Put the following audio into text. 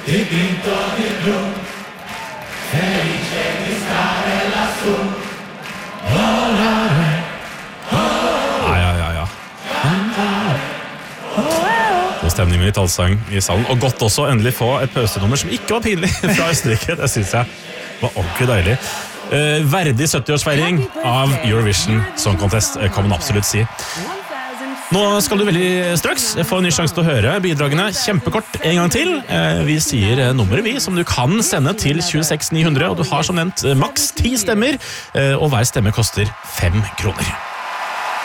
Di pinto di blu, felice di stare lassù. Volare. Ja. God stemning med allsang I salen. Og godt også endelig få et pausenummer som ikke var pinlig fra Østerrike. Det synes jeg var ordentlig deilig. Verdig 70-årsfeiring av Eurovision Song Contest, kan man absolutt si. Nå skal du veldig straks få en ny sjanse til å høre bidragene kjempekort en gang til. Vi sier nummeret som du kan sende til 26900, og du har som nevnt maks 10 stemmer, og hver stemme koster 5 kroner.